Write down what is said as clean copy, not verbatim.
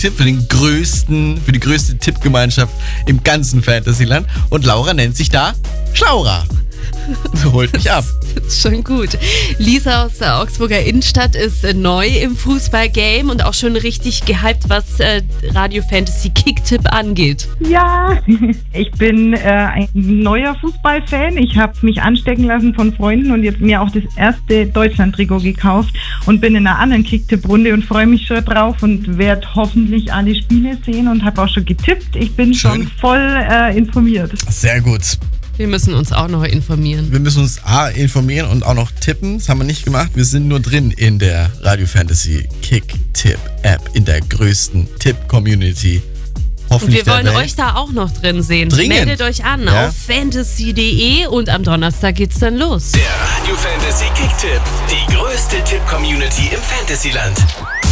Kicktipp für die größte Tippgemeinschaft im ganzen Fantasyland. Und Laura nennt sich da Schlaura. So holt mich ab. Das ist schon gut. Lisa aus der Augsburger Innenstadt ist neu im Fußballgame und auch schon richtig gehypt, was Radio Fantasy Kicktipp angeht. Ja, ich bin ein neuer Fußballfan. Ich habe mich anstecken lassen von Freunden und jetzt mir auch das erste Deutschland-Trikot gekauft und bin in einer anderen Kicktipp-Runde und freue mich schon drauf und werde hoffentlich alle Spiele sehen und habe auch schon getippt. Ich bin schon voll informiert. Sehr gut. Wir müssen uns auch noch informieren. Wir müssen uns informieren und auch noch tippen. Das haben wir nicht gemacht. Wir sind nur drin in der Radio Fantasy Kick-Tipp-App, in der größten Tipp-Community. Und wir wollen euch da auch noch drin sehen. Dringend. Meldet euch an auf fantasy.de und am Donnerstag geht's dann los. Der Radio Fantasy Kick-Tipp, die größte Tipp-Community im Fantasyland.